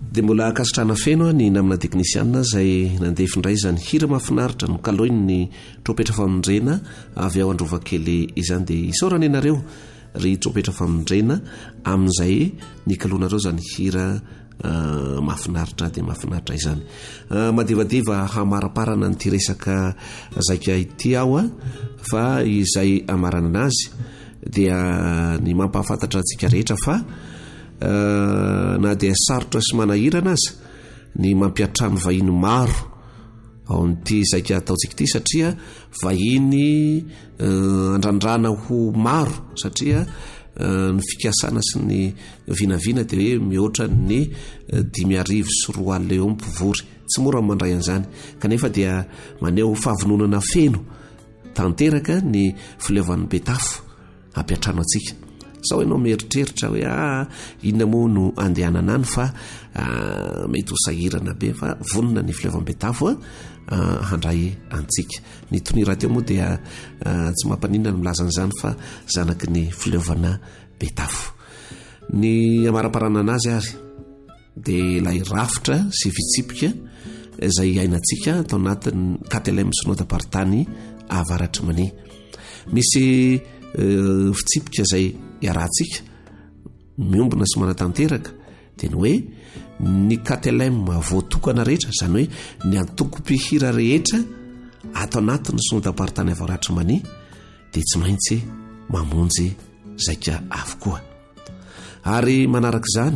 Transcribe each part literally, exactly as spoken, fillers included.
dia mbola akasitrana feno a ny namina teknisiana izay nandeha ifindray izany hira mahafinaritra no kaloiny ny tropetra famonjena avy ao androvakely izany dia isaorana ianareo ry tropetra famonjena amin'izay ny kalonareo izany hira uh, mahafinaritra dia mahafinaritra izany. Uh, madivadiva hamaraparana ny ty resaka zaika ity aho a fa izay amarana anazy dia ny mampahafantatra antsika rehetra fa Uh, na dia sarotra sy manahirana azy ny mampiatrano vahiny maro ao n'ity zaika ataontsika ity satria vahiny uh, andrandrana ho maro satria uh, ny fikasana sy ny vinavina dia hoe mihoatra ny uh, dimy arivo sy roa alina eo mpivory tsy mora mandray an'izany kanefa dia maneho fahavononana feno tanteraka ny fileovan'ny betafo ampiatrano antsika. Sao ianao mieritreritra hoe ah inona moa no andehanana any fa ah, mety ho sahirana be fa vonona ny filevam-betafo ah, handray antsika. Ny tonira teo moa dia ah, tsy mampanina ny milazan'izany fa zanaky ny fileovana betafo. Ny amaraparana anazy ary dia ilay rafitra sy vitsipika izay ainatsika atao anatin'ny katelem sy notapartany avaratry mani. Misy uh, vitsipika izay iarahantsika miombona sy manatanteraka dia ny hoe ny katelem voatokana rehetra izany hoe ny antoko-pihira rehetra ato anatin'ny sonodapartany avaratry mani dia tsy maintsy mamonjy zaika avokoa. Ary manaraka izany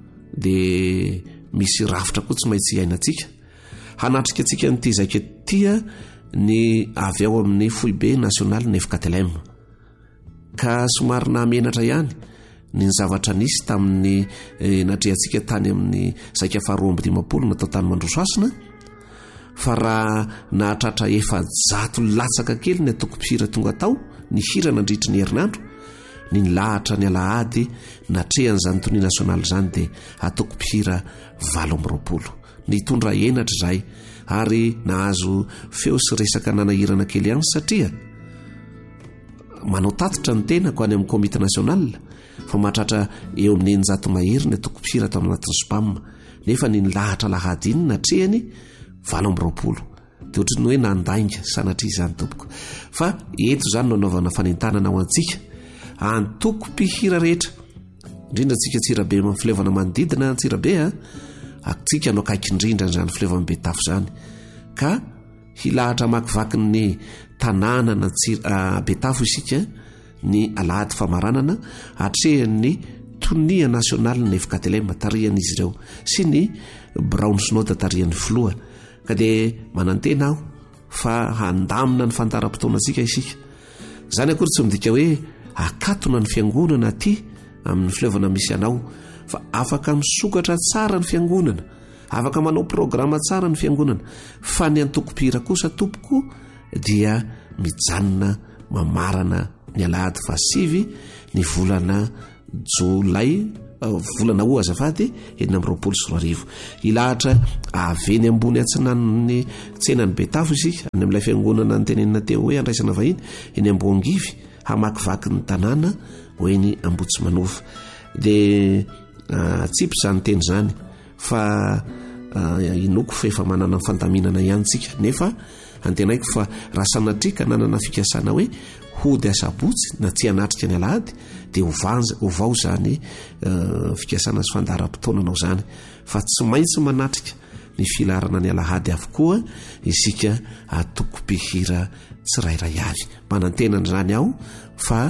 dia misy rafitra koa tsy maintsy iainantsika hanatrika antsika n'ity zaika tia ny avy ao amin'ny foibe nasionaly ny efkatelem ka somary namenatra ihany ny zavatra nisy tamin'ny eh, natrehantsika tany amin'ny zaika faharoa amby dimapolo natao tany Mandrosasina fa raha nahatratra efajato latsaka kely ny atoko-pihira tonga tao ny hira nandritry ny herinandro ny nilahatra ny alahady natrehan'izany tony nasionaly izany dia atoko-pihira valo amby roapolo ny tondra enatra izay ary nahazo feo sy resaka nanahirana kely ihany satria manao tatitra ny tena ko any amin'ny komite nasional fa mahatratra eo amin'ny eninjato mahery ny atoko-pihira tao anatin'ny spam nefa ny nilahatra lahady iny natrehany valo amby roapolo dia ohatrany hoe nandainga sanatria izany tompoko fa eto izany no anaovana fanentanana ao antsika antoko-pihira rehetra indrindra antsika tsirabe amin'ny filevana manodidina tsirabe a atsika no akaiky indrindra n'izany filevan'ny betafo izany ka hilahatra makivaky ny tanàna na uh, betafo isika ny alahady famaranana atrehan'ny tonia nasionaly ny efkatelema tarihan'izy ireo sy ny brown snoda tarihan'ny filoha ka dia manantena aho fa handamina ny fantaram-potoana antsika isika izany akory tsy midika hoe akatona ny fiangonana aty amin'ny filevana misy anao fa afaka misokatra tsara ny fiangonana afaka manao programa tsara ny fiangonana fa ny antoko-pihira kosa tompoko dia mijanona mamarana ny alahady fasivy ny volana jolay volana ho azafady enina amby roapolo sy roa arivo ilahatra aveny ambony atsinan'ny tsenany betafo isika any amin'ilay fiangonana ny tenenina teo hoe andraisana vahiny eny ambongivy hamakivaky ny tanàna hoe ny ambotsy manova dia uh, tsipy izany teny izany fa uh, inoko fa efa manana ny fandaminana ihany tsika nefa antenaiko fa raha sanatrika nanana fikasana hoe hody asabotsy na tsy hanatrika ny alahady dia hovao izany uh, fikasana sy fandaram-potoananao izany fa tsy maintsy manatrika ny filarana ny alahady avokoa isika atoko-pihira tsirairay avy manantenana izany aho fa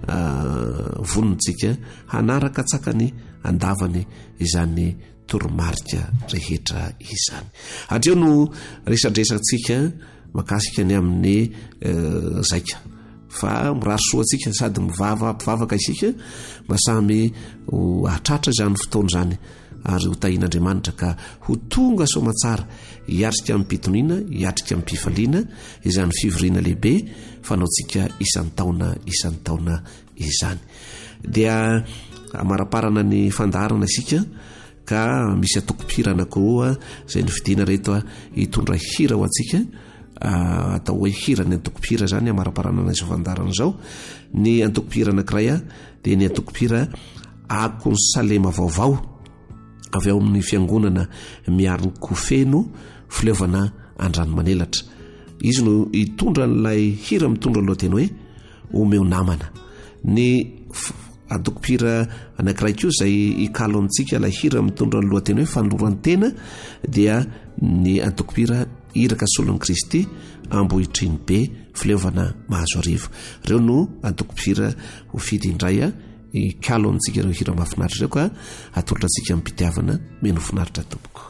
uh, vonontsika hanaraka tsakany andavany izany toromarika rehetra izany. Atreo no resadresantsika makasika ny amin'ny uh, zaika fa mirary soa antsika sady mivava mpivavaka isika masamy ho atratra izany fotoana izany ary ho tahin'Andriamanitra ka ho tonga somatsara hiatrika amin'ny pitoniana hiatrika amin'ny mpifaliana izany fivoriana lehibe fanaontsika isan'ny taona isan'ny taona izany dia amaraparana ny fandaharana isika ka misy atoko-pihira anankiroa izay ny vidiana reto hitondra hira ho antsika atao hoe hira ny antoko-pihira zany amaraparana an'izao fandaharana izao ny antoko-pihira anankiray dia ny antoko-pihira akonsalema vaovao avy ao amin'ny fiangonana miariny kofeno fileovana andranomanelatra. Izy no hitondra n'ilay hira mitondra aloha teny hoe omeo namana. Ny adokopira anankiray koa izay ikalo amintsika ilay hira mitondra ny lohateny hoe fanolorany tena dia ny adokopira iraka solon'i Kristy ambohitriny be fileovana mahazo arivo. Ireo no adokopira ho fidy indray a ikalo amintsika ireo hira mahafinaritra ireo ka atolotra antsika amin'ny mpitiavana meno finaritra tompoko.